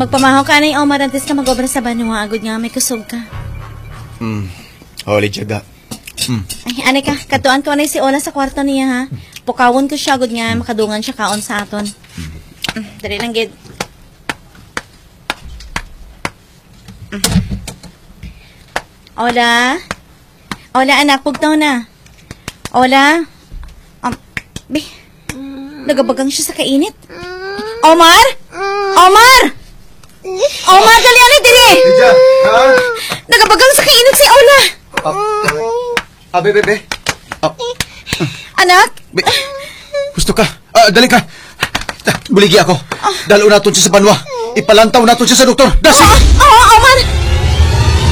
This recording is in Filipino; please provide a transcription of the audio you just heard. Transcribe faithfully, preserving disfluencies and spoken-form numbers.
Magpamahaw ka na yung Omar antes ka mag-obra sa banwa. Agod nga may kusog ka. Hmm. Holy jaga. Hmm. Ay, ane ka. Katuan ko na si Ola sa kwarto niya, ha? Pukawon ko siya, agod nga. Makadungan siya kaon sa aton. Mm, dali lang, gid. Mm. Ola? Ola, anak. Pugtaw na. Ola? Um, be, nagabagang siya sa kainit. Omar? Omar! Omar, dali, ano, dali! Lydia, ha? Nagabagang sa kainit si Ola! Ah, be, be, be. Ah, Anak? be. Gusto ka? Ah, dali ka. Buligi ako. Dalo natin siya sa banwa. Ipalantaw natin siya sa doktor. Dasi!